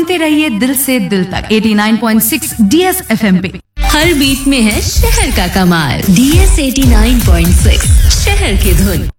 सुनते रहिए दिल से दिल तक 89.6 DS FM पे। हर बीट में है शहर का कमाल। DS 89.6 शहर की धुन।